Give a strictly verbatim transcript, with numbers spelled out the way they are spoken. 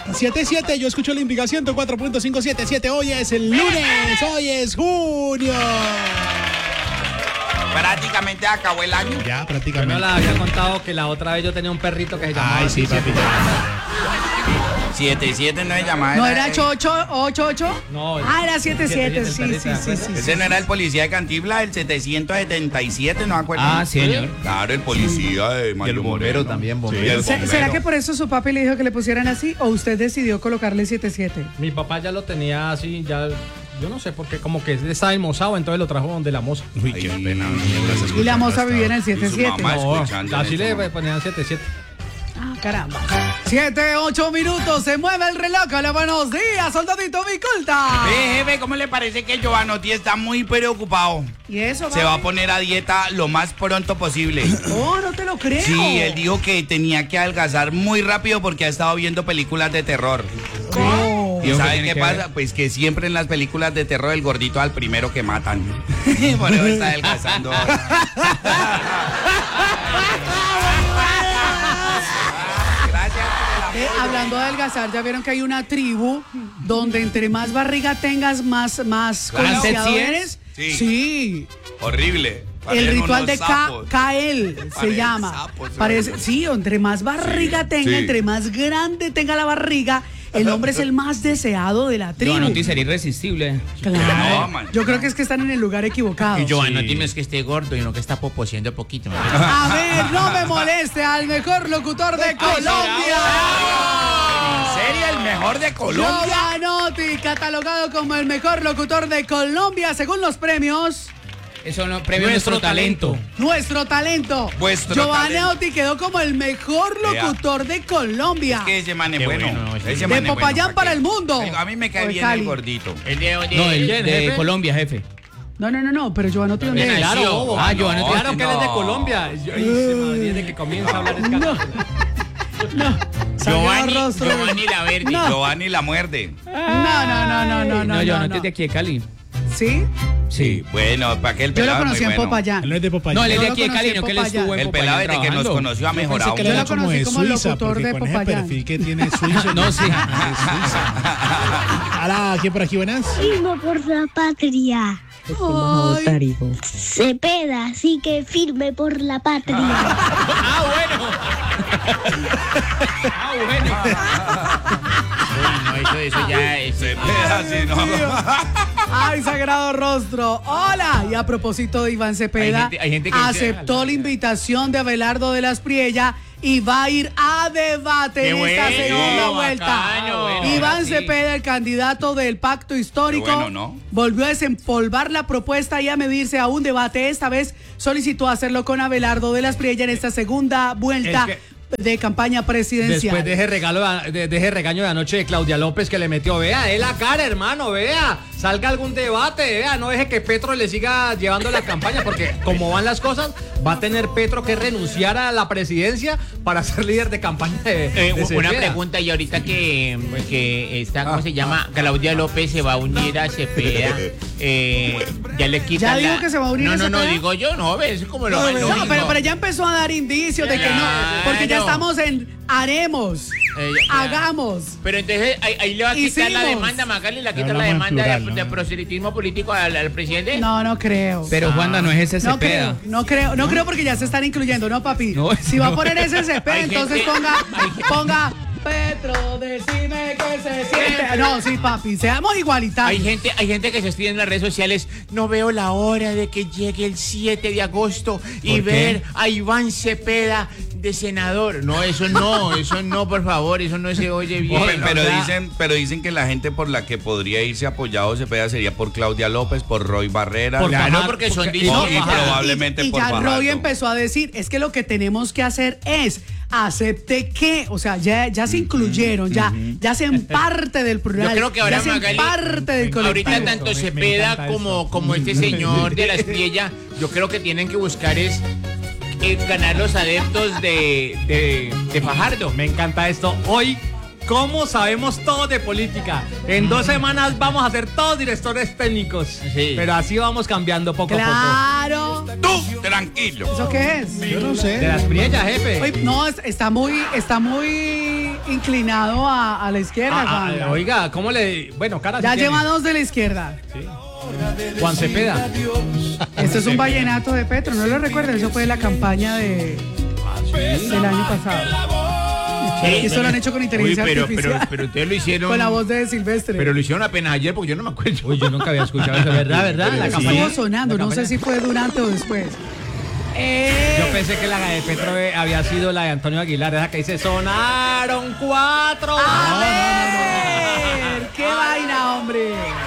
siete siete, yo escucho la indicación ciento cuatro punto cinco siete siete. Hoy es el lunes, hoy es junio. Prácticamente acabó el año. Ya, Yo prácticamente. no la había contado que la otra vez yo tenía un perrito que se llamaba. Ay, sí, papi. siete siete no se llamaba. ¿No era ocho ocho? No, Ah, era siete siete, siete, sí, el sí, perrito, sí, sí, Ese sí. no era el policía de Cantinflas, el setecientos setenta y siete, ¿no me acuerdo? Ah, sí, señor. Claro, el policía de Mario Y el bombero Moreno. también, bombero. Sí, el Se- bombero. ¿Será que por eso su papi le dijo que le pusieran así o usted decidió colocarle siete siete? Mi papá ya lo tenía así, ya. Yo no sé por qué, como que estaba almorzado, entonces lo trajo donde la moza. Uy, qué Ay, pena. Y la moza vivía en el Y siete su siete. mamá No, escuchando en así ese le momento. ponían siete siete. Ah, caramba. siete, ocho minutos, se mueve el reloj. Hola, buenos días, soldadito Viculta. Ve, jefe, ¿cómo le parece que Giovanotti está muy preocupado? ¿Y eso, Se va a papi? poner a dieta lo más pronto posible. Oh, no te lo creo. Sí, él dijo que tenía que adelgazar muy rápido porque ha estado viendo películas de terror. Oh. ¿Y ¿Y sabe qué qué tiene que pasa? ver? Pues que siempre en las películas de terror el gordito al primero que matan. Por eso está adelgazando. Gracias. Eh, hablando de adelgazar, ya vieron que hay una tribu donde entre más barriga tengas, más, más Claro. codiciado ¿Sí? eres. Sí. Sí. Horrible. El Parecen ritual unos de Ka- sapos. Kael se Parecen llama. sapos, Parece, ¿verdad? sí, entre más barriga tenga, sí. entre más grande tenga la barriga, el hombre es el más deseado de la tribu. Giovanotti sería irresistible. Claro. No, man. Yo creo que es que están en el lugar equivocado. Y Giovanotti no es que esté gordo, sino que está poposiendo poquito. A ver, no me moleste al mejor locutor de Colombia. ¿En serio el mejor de Colombia? Giovanotti, catalogado como el mejor locutor de Colombia según los premios. Eso no premio nuestro, talento. Nuestro talento. Vuestro Giovanotti quedó como el mejor Vea. locutor de Colombia. Es que ese man es Qué bueno. bueno, ese Ese de man es Popayán bueno, para qué? el mundo. A mí me cae O de bien Cali. el gordito. El de, de- No, el ¿Quién, de jefe? Colombia, jefe. No, no, no, no, pero Giovanotti ¿dónde Bien, es? claro. Claro, bobo. Ah, Giovanotti. Claro que él es de no. Colombia. Yo, ay, ese madre, desde que comienza a hablar es catalán. Giovanni, Sagrado rostro. Giovanni la Verde. No. Giovanni la muerde. No, no, no, no, no, no. No, Giovanotti no. es de aquí de Cali. ¿Sí? Sí, bueno, para que el Yo lo pelado es muy conocí en bueno. Popayán. Él no es de Popayán. No, él es Yo de lo aquí de conocí Cali, en no que él Popayán. estuvo en El pelado Popayán desde que nos trabajando. conoció ha Yo pensé mejorado que Yo él lo era como conocí de como Suiza, locutor porque de con ese Popayán. perfil que tiene Suiza. No, sí. Hola, ¿quién por aquí, buenas? Firmo por la patria. Ay, Cepeda, así que firme por la patria. Ah, bueno. Ah, bueno. No, eso, eso ya es. Se pega así, ¿no? ay, sagrado rostro. Hola. Y a propósito de Iván Cepeda, Hay gente- hay gente que dice- aceptó la invitación de Abelardo de las Priella y va a ir a debate Qué en esta bueno, segunda vuelta. bacano. Bueno, Iván ahora sí. Cepeda, el candidato del pacto histórico, Qué bueno, ¿no? volvió a desempolvar la propuesta y a medirse a un debate. Esta vez solicitó hacerlo con Abelardo de las Priella en esta segunda vuelta Es de campaña presidencial. Después de ese, regalo, de, de ese regaño de anoche de Claudia López que le metió, vea, es la cara, hermano, vea, salga algún debate, vea, no deje que Petro le siga llevando la campaña, porque como van las cosas, va a tener Petro que renunciar a la presidencia para ser líder de campaña de, Eh, de una Cepeda. pregunta, y ahorita que, que está, ¿cómo se llama? Claudia López se va a unir a Cepeda. Eh, ya le quitan ¿Ya dijo la- que se va a unir no, a no, no, Cepeda? digo yo, no, es como lo No, lo no, mismo. pero, pero ya empezó a dar indicios de que no, porque ya Claro. estamos en haremos, Eh, ya- hagamos. Pero entonces ahí, ahí le va a quitar la Hicimos. demanda, Magali, le quita hablamos la en demanda plural, de, ¿no? de proselitismo político al, al presidente. No, no creo. Pero Juanda no es ese No Cepeda. creo, no creo, no creo porque ya se están incluyendo, ¿no, papi? No, si va a no. poner ese C P, Hay entonces gente- ponga, hay gente- ponga Petro, decime que se siente. No, sí, papi, seamos igualitarios. Hay gente, hay gente que se escribe en las redes sociales, no veo la hora de que llegue el siete de agosto y ¿Por qué? ver a Iván Cepeda de senador. No, eso no, eso no, por favor, eso no se oye bien. Pero, pero o sea, dicen, pero dicen que la gente por la que podría irse apoyado Cepeda sería por Claudia López, por Roy Barrera. Por Claro, Fajardo, porque son porque- distintos. y no, Fajardo. probablemente y, y por ya Fajardo. Roy empezó a decir, es que lo que tenemos que hacer es acepte que, o sea, ya, ya se incluyeron, ya, ya hacen parte del plural, Yo creo que ahora ya hacen Magali, parte del colectivo. ahorita tanto Me- me Cepeda encanta como, esto. como este señor de la Espriella, yo creo que tienen que buscar es eh, ganar los adeptos de, de, de Fajardo. Me encanta esto. Hoy, ¿cómo sabemos todo de política? En dos semanas vamos a ser todos directores técnicos. Sí. Pero así vamos cambiando poco a Claro. Tú, tranquilo. ¿Eso qué es? Yo no poco. De sé. las priellas, jefe. Oye, no, es- está muy, está muy inclinado a, a la izquierda, Ah, Juan. ah, oiga, ¿cómo le...? Bueno, cara Ya sí tiene. lleva dos de la izquierda. Juan Cepeda. Esto es un vallenato de Petro, ¿no lo recuerdan? Eso fue la campaña de, del año pasado. Y esto lo han hecho con inteligencia Uy, pero, pero, artificial. pero ustedes lo hicieron. Con la voz de Silvestre. Pero lo hicieron apenas ayer porque yo no me acuerdo. Uy, yo nunca había escuchado eso, ¿verdad? ¿Verdad? La Estuvo campaña. sonando, la no sé campaña. si fue durante o después. Eh, Yo pensé que la de Petro había sido la de Antonio Aguilar, esa que dice sonaron cuatro. a ver, qué vaina, hombre.